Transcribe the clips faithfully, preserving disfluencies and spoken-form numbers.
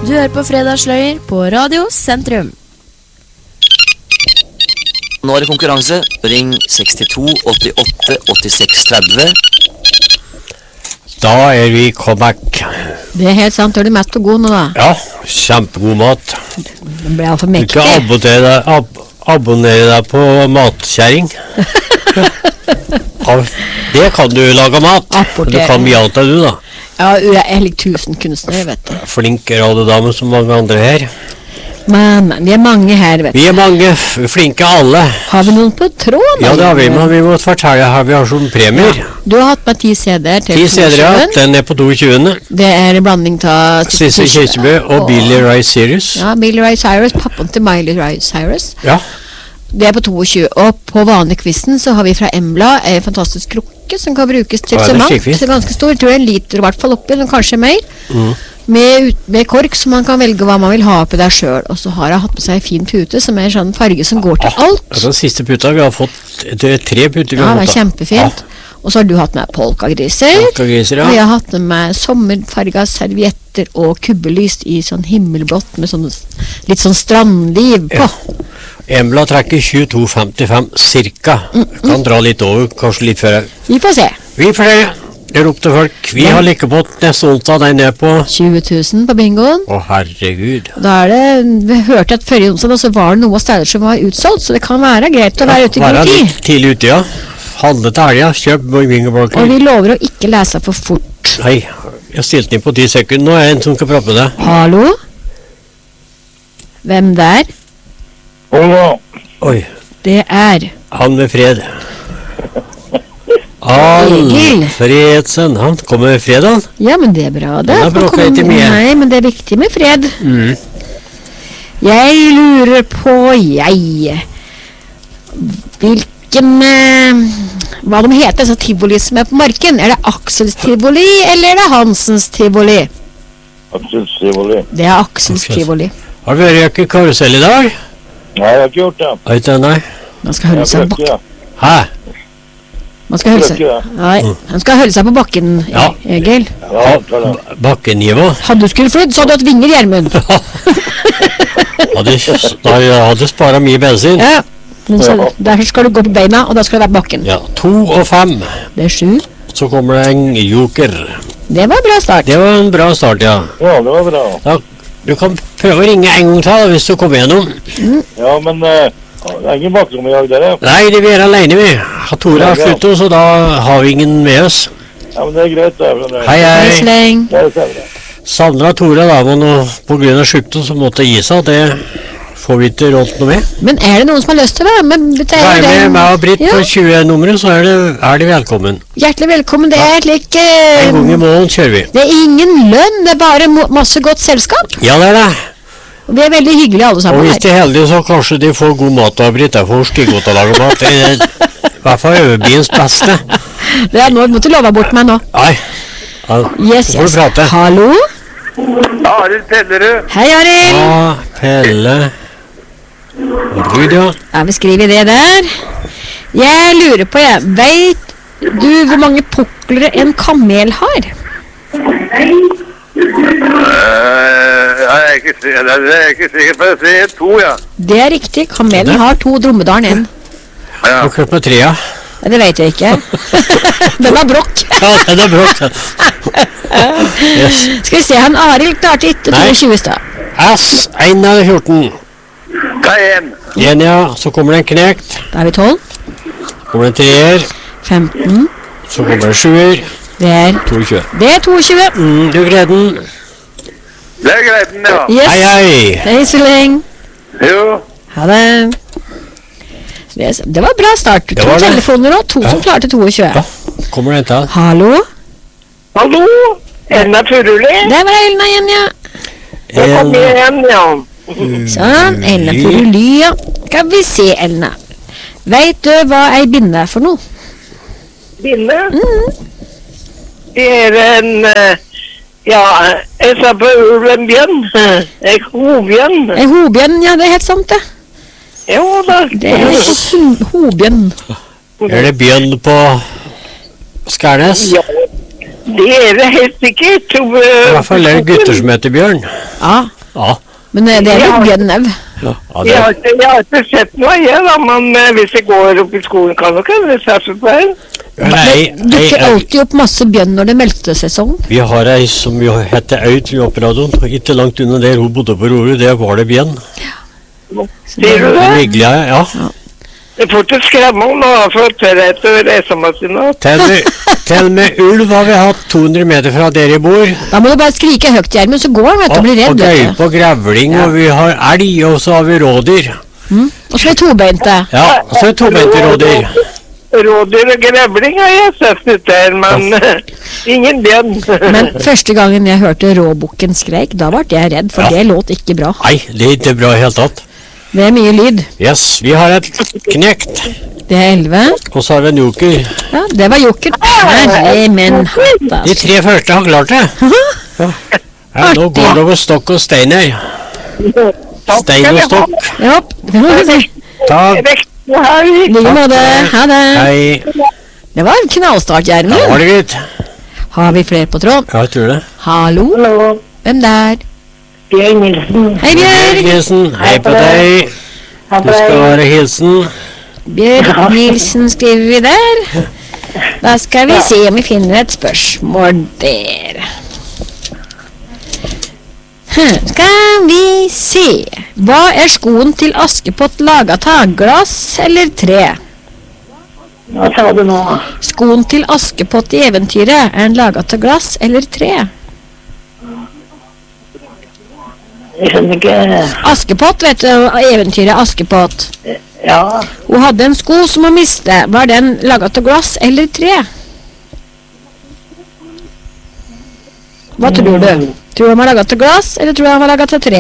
Du hører på Fredagsløyer på Radio Sentrum. Nå er det konkurranse. Ring sekstito åttiåtte åttiseks tretti. Da er vi comeback. Det er helt sant. Er du mett og god nå da? Ja, kjempegod mat. Den ble for Du mektig. kan abonnere deg, ab abonnere deg på matkjæring. Av det kan du lage mat. Apportere. Du kan mye annet enn du da. Ja, jeg er litt tusen kunstnere, vet du. Flink radiodame som mange andre her. Men, men, vi er mange her, vet du. Vi er mange, f- flinke alle. Har vi noen på tråden? Ja, det har vi, men vi må fortelle her vi har sånn premier. Du har hatt med ti C D-er til Ti C D-er, ja. toogtyve. Den er på toogtyvende. Det er en blanding av Sisse Kirkebø og Billy Ray Cyrus. Ja, Billy Ray Cyrus, pappaen til Miley Ray Cyrus. Ja. Det er på toogtyve, og på vanlig quizen så har vi fra Embla en fantastisk krukke som kan brukes til Ja, så det er mangt. skikkelig. Det er ganske stor, jeg tror det er en liter i hvert fall oppi, men kanskje mer. Mm. Med, ut- med kork, så man kan velge hva man vil ha oppi der selv. Og så har jeg hatt på seg en fin pute, som er sånn farge som går til alt. Altså, siste puta vi har fått, det er tre puter vi Ja, har det er fått. da. kjempefint. Og så har du hatt med polkagriser. Polkagriser, ja. Og jeg har hatt med sommerfarga servietter og kubbelys i sånn himmelblått med sånn, litt sånn strandliv på. Ja. Embla trekker tjueto femtifem cirka. Kan dra litt over, kanskje litt før. Vi får se. Vi får det. Det er opp til folk. Vi Ja. har like på neste onsdag, den er på. tjue tusen på bingoen. Å, herregud. Og da er det, vi hørte at forrige onsdag da, så var det noen steder som var utsolgt, så det kan være greit å være ute i Være god tid. litt tidlig ute, ja. Handle til helga, kjøp Og bingoblokker. vi lover å ikke lese for fort. Nei, jeg stilte den på ti sekunder. Nå er det en som skal prate med deg. Hallo? Hvem der? Hallo. Oi, Det er han med fred. Egil. Alfredsen, han kommer med fred, han. Ja, men det er bra det. Den har Man bråket kommer- ikke mye. Nei, men det er viktig med fred. Mm. Jeg lurer på, jeg Hvilken eh, Hva de heter, så tivoli som er på marken. Er det Aksels tivoli, eller er det Hansens tivoli? Aksel Sivoli. Det er Aksels Aksels. tivoli. Har du vært i karusell i dag? Nei, jeg har ikke gjort det. Vet du, nei. Man skal Jeg holde seg har på ikke bakken. det. Hæ? Man skal holde seg Prøver ikke Nei, han skal holde seg på bakken, Ja. Egil. Ja, jeg tar det. Bakkenivå. Hadde du skulle flydd, så hadde du hatt vinger, Gjermund. Hadde, da hadde sparet mye bensin. Ja. Men så, derfor skal du gå på beina, og da skal du være på bakken. Ja, to og fem. Det er sju. Så kommer det en joker. Det var en bra start. Det var en bra start, ja. Ja, det var bra. Da, du kan prøve å ringe en gang til da, hvis du kommer gjennom. Ja, men eh, det er ingen bakrom i dag, dere. Nei, det vi er alene vi. Tore har sluttet, så da har vi ingen med oss. Ja, men det er greit. Det er bra. Hei, Hei, hei. sleng. Det er det. Sandra og Tore da, men nå, på grunn av sykdom så måtte gi seg. Det får vi ikke råd noe med. Men er det noen som har lyst til å være med? Det er Vær jo med det- meg og Britt Ja. på tjue-nummeret, så er, det, er de velkommen. Hjertelig velkommen. Det er slik eh, En gang i måneden kjører vi. Det er ingen lønn, det er bare mo- masse godt selskap. Ja, det er det. Og vi er veldig hyggelige alle Og sammen hvis her. de er heldige, så kanskje de får god mat av Britt. Jeg får skikkelig godt å lage mat. Det er i hvert fall øverbyens beste. Det er nå, må du love bort meg nå. Nei. Ja, Yes, så får yes. du prate. Hallo? Arild Pellerud. Hei, Arild. Ja, Pelle og Ryd, ja. Ja, vi skriver det der. Jeg lurer på, jeg. Vet du hvor mange pukler en kamel har? Jeg er ikke sikker, jeg er ikke sikker på det. Jeg sier to, ja. Det er riktig. Kamelen har to, dromedaren en. Ja. Og kløp med trea. Ja, det vet jeg ikke. Den har brokk. Ja, den er brått. Yes. Skal vi se, han Arild klarte ikke Nei. toogtyve i stad. S, en eller fjorten. Hva er en? En, ja. Så kommer det en knekt. Da er vi tolv. Kommer det en treer. femten. Så kommer det en sjuer. Det er, toogtyve. det er toogtyve. Mm, du greide den. Det er greit, den, ja. Yes. Hei, hei. Hei så lenge. Jo. Ha det. Det, det var bra start. Det To var det. telefoner og to Ja. som klarte toogtyve. Ja, kommer det en til. Hallo? Hallo, Elna Furuli. Der var Elna igjen, ja. Jeg kom En, igjen, ja. Sånn, Elna Furuly, ja. Kan vi se, Elna. Vet du hva ei binde er for noe? Binde. Det er en, eh, ja, jeg sa på ulven bjørn. En hovbjørn. Ei hobjønn, ja, det er helt sant, det. Jo da. Det er ho- hobjønn. er det bjørn på Skærnes? Ja, det er det helt sikkert. I hvert fall er det gutter som heter Bjørn. Ja, Ja. Men eh, det er jo bjørnnev. Ja, Jeg det, har, ikke, jeg har ikke sett noe, jeg da, men eh, hvis jeg går opp i skolen, kan dere hende særskilt på her. nei, Det dukker nei, alltid opp masse bjørn når det er melkesesong. vi har ei som jo heter Aud som jobber på radioen. og Ikke langt unna der hun bodde på Rorud, det var det bjørn. Sier du det? Hyggelig, ja. Det får ikke skremme om nå, for tørrhet og reisemaskiner. Til med, til med ulv har vi hatt to hundre meter fra der jeg bor. Da må du bare skrike høyt, Gjermund, så går han, vet du, Og, og blir og redd. vet gaupe og grevling, og vi har elg, og så har vi rådyr. du. Mm. Og så er det tobeinte. Ja, og så er det tobeinte rådyr. Rådyr og grevling har jeg sett ut der, men eh, ingen bjørn. Men første gangen jeg hørte råbukken skreik, da ble jeg redd, for Ja. det låt ikke bra. Nei, det er ikke bra i hele tatt. Det er mye lyd. Yes, vi har et knekt, Det er elleve. og så har vi en joker. Ja, det var jokken. Herre min hatt, De altså. tre første har klart det. Ja. Ja, nå går det over stokk og stein her. Stein og stokk. Ja. Takk. Vekk på her. Like måte. Ha det. Hei. Det var en knallstart, Da var Gjermund. det gitt. Har vi flere på tråden? Ja, jeg tror det. Hallo? Hallo, Hvem der? Bjørn Nilsen. Hei, Bjørg. Nilsen, hei på deg. Du skal være hilsen. Bjørg Nilsen skriver vi der. Da skal vi se om vi finner et spørsmål der. Hm, skal vi se. Hva er skoen til Askepott laget av? Glass eller tre? Hva sa du nå? Skoen til Askepott i eventyret, er den laget av glass eller tre? Jeg skjønner ikke. Askepott, vet du, eventyret Askepott. Ja, Hun hadde en sko som hun mistet. Var den laget av glass eller tre? Hva tror du? Tror du han var laget av glass, eller tror du han var laget av tre?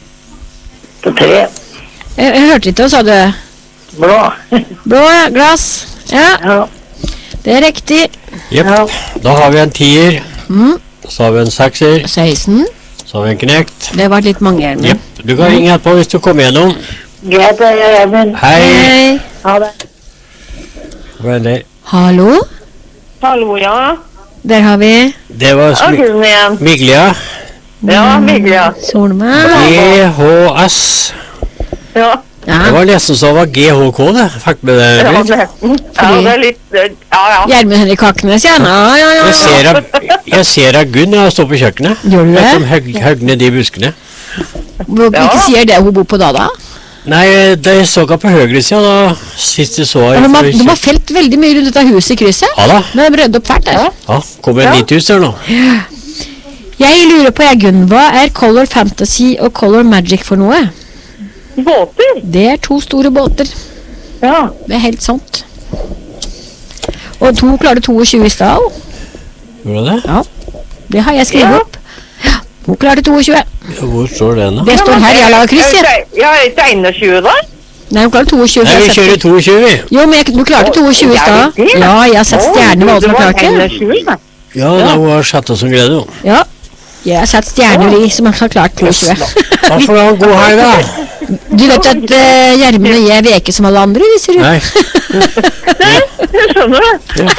på tre. Jeg, jeg hørte ikke, hva sa du? Blå. Blå, ja, glass. Ja, Ja. det er riktig. Jepp. Da har vi en tier. Mm. Så har vi en sekser. seksten. Så har vi en knekt. Det var litt mange. Gjermund. Jepp. Du kan ringe etterpå hvis du kommer gjennom. Greit, Gjermund. Hei. Hei. Ha det. Hva er det? Hallo? Hallo, ja. Der har vi Det var Ja, smi- Gudrun igjen. Miglia. Ja, hyggelig, ja. Solmann. G H S. Ja, Det Ja, var nesten så det var G H K det. Fikk med det. ja, Britt? nesten. Ja, det er litt, eh, ja, ja. Gjermund Henrik Haknes, ja. Ja, ja, ja. Jeg ser av, jeg ser av Gunn når jeg står på kjøkkenet. Gjør du Vet det? om høg, høg ned i buskene. Hvor, Ja. Ikke sier det hun bor på Dada? Nei, da jeg så henne på høyre sida da sist jeg så Ja, henne. de, har, for- de har felt veldig mye rundt dette huset i krysset. Ja da. Men de rydder opp fælt der. Ja, kommer en nytt hus der nå. Jeg lurer på, jeg, Gunn, hva er Color Fantasy og Color Magic for noe? Båter? Det er to store båter. Ja. Det er helt sant. Og to klarte toogtyve i stad. Gjorde det? Ja, det har jeg skrevet Ja. opp. Ja, hun klarte toogtyve. Ja, hvor står den da? Det står her, jeg har laget kryss, jeg. Ja, jeg tegner tjue da. Nei, hun klarte toogtyve. Nei, jeg vi har sett kjører det. toogtyve, vi. Jo, men jeg, du klarte toogtyve i stad. Ja, jeg har sett stjerner med alle som har klart det. Ja, da hun har satt oss som greide jo. Ja, jeg har sett stjerner i som har klart toogtyve. Da får du ha en god helg da. Du vet at uh, Gjermund og jeg er ikke som alle andre, viser du. Nei, Jeg skjønner det.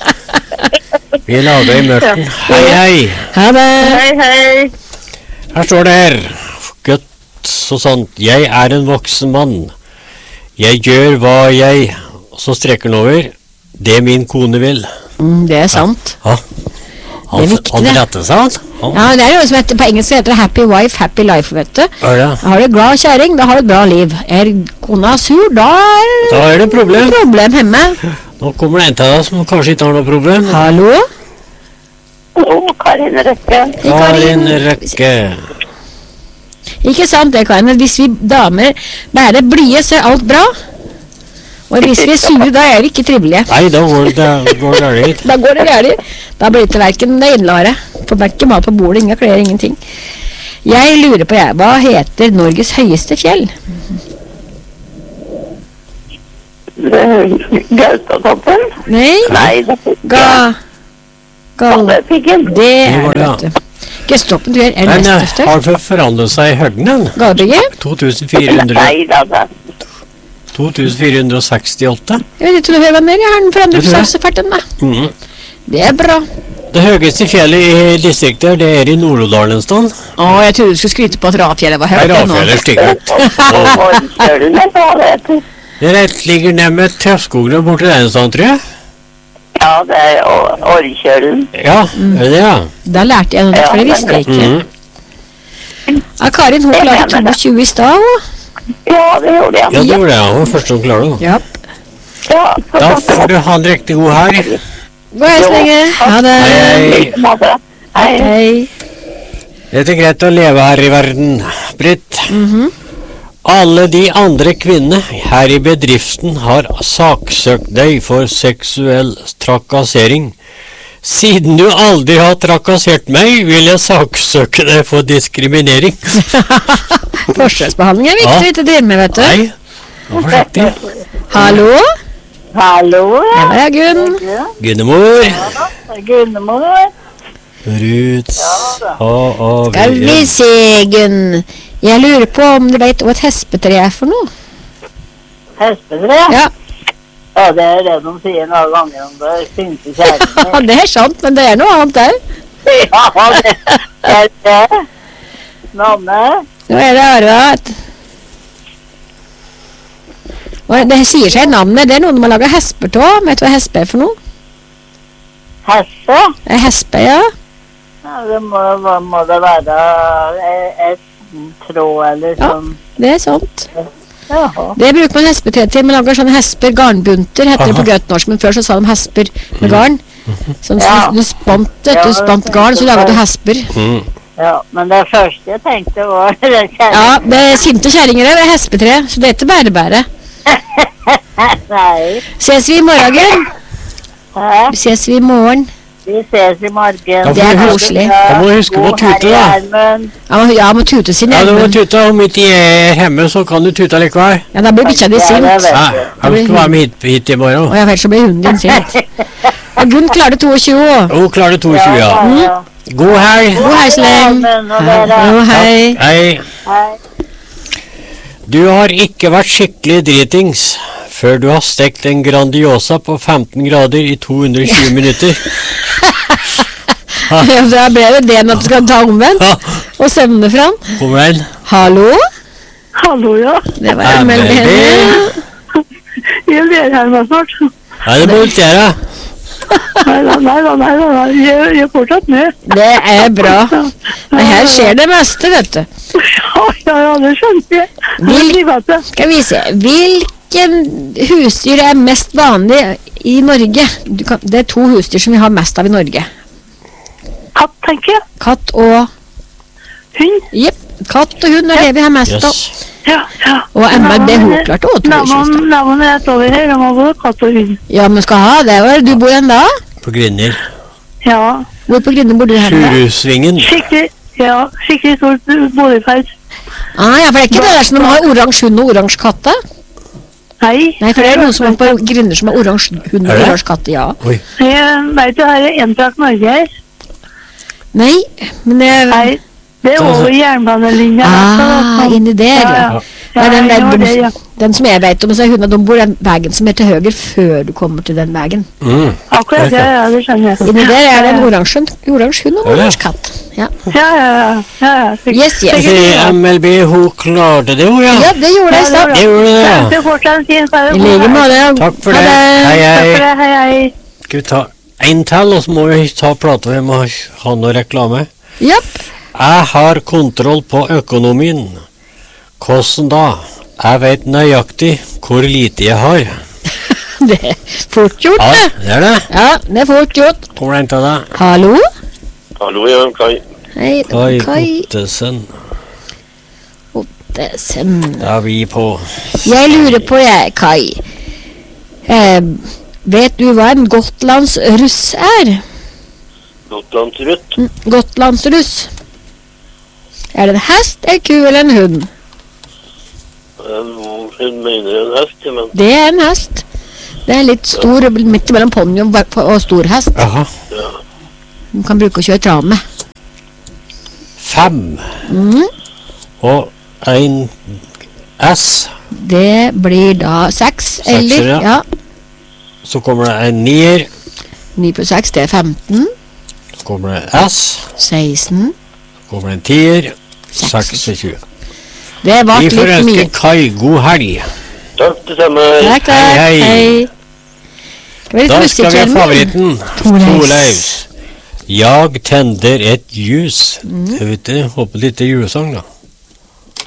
vi lager i mørken. Hei, hei. Ha det. Hei, hei. Her står det her. Gutt og sånt. Jeg er en voksen mann. Jeg gjør hva jeg, og så strekker den over, det min kone vil. Mm, det er sant. Ja. Han, Det er viktig, han det. retter seg, han. han. Ja, det er noe som heter, på engelsk heter det happy wife, happy life, vet du. Er det? Har du glad kjæring, da har du et bra liv. Er kona sur, da er Da er det problem. det problem hjemme. Nå kommer det en til deg som kanskje ikke har noe problem. Hallo? Hallo, Karin Røkke. Karin Røkke. Ikke sant det, Karin, men hvis vi damer bare er blide, så er alt bra. Og hvis vi er sure, da er vi ikke trivelige. Nei, da går det, det går det galt. Da går det gærlig. Da blir det hverken det ene eller det. Får ikke mat på bordet, ingen klær, ingenting. Jeg lurer på, jeg, hva heter Norges høyeste fjell? Gaustatoppen? Nei? Nei, det er Ga... Gal... Galdhøpiggen. Det Det er var det, det, vet du. Gaustatoppen tror jeg er Men nest eh, største. har det forandret seg i høgden den? Galdhøpiggen? to tusen fire hundre Nei, da, da. to tusen fire hundre sekstiåtte. Jeg vet ikke om du hører hva mer, jeg har den forandret Det tror jeg. seg så fælt den da. Mhm. Det er bra. Det høyeste fjellet i distriktet, det er i Nord-Odalen en stund. Å, jeg trodde du skulle skryte på at Rafjellet var Nei, høyt. det nå. Rafjellet er styggert. Orkjølen, eller hva det heter. Det rett ligger ned med Tøfskogen og borti den stand, tror jeg. Ja, det er Or- Orkjølen. Ja, er det det, ja? Da lærte jeg noe, for det visste jeg ikke. Mhm. Ja, Karin, hun klarte tjueto i stad, hun. Ja, det gjorde jeg. Ja, det gjorde jeg. Hun var første som klarer det. Ja. Ja, så Da sant det får du ha en riktig god her. God hei så lenge. Ha det. Hei. var. Måte. Hei. Hei. Det er greit å leve her i verden, Britt. Mhm. Alle de andre kvinnene her i bedriften har saksøkt deg for seksuell trakassering. Siden du aldri har trakassert meg, vil jeg saksøke deg for diskriminering. Forskjellsbehandling er viktig å drive med, vet du. Nei, vær forsiktig. Hallo? Hallo, Det var jeg, Gunn. Gunnemor. Gunnemor. Ruth. Ha, Skal vi se, Gunn. Jeg lurer på om du vet hva et hespetre er for noe? Hespetre? Ja, Ja, det er det de sier noen ganger om det sinte kjærlighet. det er sant, men det er noe annet der. Ja, det er det. Navnet? Nå er det Arva. vet du. Og det sier seg i navnet. Det er noe de har laget hesper av. Vet du hva hespe er for noe? Hesse? Det er hespe, ja. Ja, det må, hva må det være et tråd eller Ja. sånn. Det er sant. Jaha. Det bruker man hespetre til. Man lager sånne hesper, garnbunter, heter det på godt norsk, men før så sa de hesper med garn. Sånn som Ja. du spant, vet du, Ja, spant garn, så laget du hesper. Mm. Ja, men det første jeg tenkte var det Ja, kjærlighet. det er sinte kjerringer, det er hespetre, så det er ikke bære-bære. Nei. Ses vi i morgen, Gunn? Hæ? Ses vi i morgen? Vi ses i morgen. Da får Det er du huske- koselig. Da må du huske på å tute, da. Ja, må- ja, må tute sin Ja, du må hjelmen. tute. Om ikke jeg er hjemme, så kan du tute likevel. Ja, da blir bikkja di Ja, det sint. vet Ja, jeg. jeg skal være med hit, hit i morgen. Og ja, vel så blir hunden din sint. Og Gunn klarte toogtjue år. Hun klarer toogtjue, ja. Ja, ja. God helg. God hei så lenge. Men, og dere. Jo, hei. Hei. Hei. Du har ikke vært skikkelig dritings før du har stekt en Grandiosa på femten grader i to hundre og tjue minutter. Ja, da ble det det med at du skal ta omvendt Ja, og søvne fram. kom igjen. Hallo? Hallo, ja. Det var en melding. Jeg er her snart. Ja, det må du gjøre. Nei da, nei da, nei da. Jeg, jeg er fortsatt med. Det er bra. Men her skjer det meste, vet du. Ja, ja, ja, det skjønner jeg. Vil- vet det. Skal vi se. Hvilken husdyr er mest vanlig i Norge? Du kan, det er to husdyr som vi har mest av i Norge. Katt, tenker jeg. Katt og... Hund. Jepp, katt og hund er det vi har mest av. Yes. Ja, ja. Og M L B hun klarte å Navnet navnet er rett over her. De har både katt og hund. Ja, men skal ha det. Hvor er det du bor hen da? På Grinner. Ja. Hvor på Grinde bor du hen da? Furusvingen. Skikkelig, ja, skikkelig stort boligferd. Ah, ja, for det er ikke det der som de har oransje hund og oransje katte? Nei. Nei, for det er noen som er på Grinder som har oransje hund og Er det? oransje katte, ja. Oi. Jeg vet du, her er en trakt Norge her. Nei, men det er... Nei, det er over jernbanelinja. Ah, inni der, ja. Ja, Ja, den, ja, der, det, de, ja. den som jeg vet om, så er hundene, de bor den veien som er til høyre før du kommer til den veien. Mm. Akkurat, ja, ja, det skjønner jeg. Inni der er det en oransje, oransje hund og en Ja, ja. oransje katt. Ja, Ja, ja, ja, ja, ja. sikkert- Yes, yes. sikkert, ja. M L B, hun klarte det, hun, ja. ja det gjorde jeg i stad. Det gjorde det. Det fortsatt en fin ferd. I like måte. Takk for Ha det. Hei, Takk for hei. det, hei, hei. Skal vi ta en til, og så må vi ta plata. Vi må ha noe reklame. Japp. Jeg har kontroll på økonomien. Hvordan da? Jeg vet nøyaktig hvor lite jeg har. Det er fort gjort, Ja, det. det er det. Ja, det er fort gjort. Kommer den til deg? Hallo? Hallo, ja, Kai. Hei, Oi, Kai Ottesen. Ottesen. Da er vi på. Jeg lurer på, jeg, Kai. Eh, vet du hva en gotlandsruss er? Gotlandsrutt. Mm, Gotlandsruss. Er det en hest, en ku eller en hund? Hun mener en hest, men Det er en hest. Det er litt stor, midt mellom ponni og, og stor hest. Jaha. Du kan bruke å kjøre tran med. Fem. Mm, Og en S. det blir da seks, eller? ja. Ja. Så kommer det en nier. Ni på seks, det er femten. kommer det S, seksten. kommer det en tier, seksogtjue. Det var Vi litt får ønske mye. Kai god helg. Takk, det samme. Takk, takk. Hei, hei. Hei. Skal vi litt Da skal vi ha musikkskjermen? favoritten. Torleifs. Torleifs. Jag tänder ett ljus. Jeg vet ikke, håper litt julesang da.